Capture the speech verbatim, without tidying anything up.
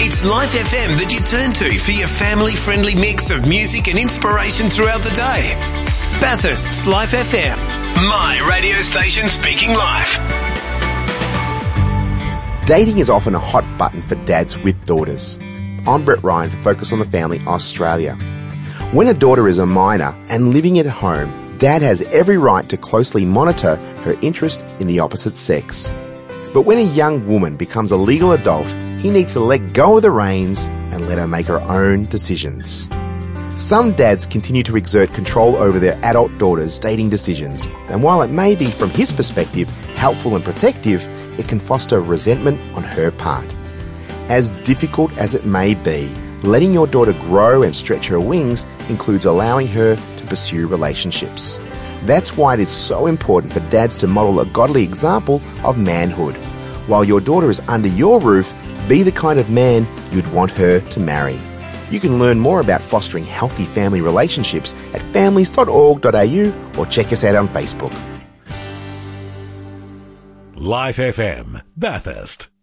It's Life F M that you turn to for your family-friendly mix of music and inspiration throughout the day. Bathurst's Life F M, my radio station speaking life. Dating is often a hot button for dads with daughters. I'm Brett Ryan for Focus on the Family Australia. When a daughter is a minor and living at home, Dad has every right to closely monitor her interest in the opposite sex. But when a young woman becomes a legal adult, he needs to let go of the reins and let her make her own decisions. Some dads continue to exert control over their adult daughters' dating decisions, and while it may be, from his perspective, helpful and protective, it can foster resentment on her part. As difficult as it may be, letting your daughter grow and stretch her wings includes allowing her to pursue relationships. That's why it is so important for dads to model a godly example of manhood. While your daughter is under your roof, be the kind of man you'd want her to marry. You can learn more about fostering healthy family relationships at families dot org dot a u or check us out on Facebook. Life F M, Bathurst.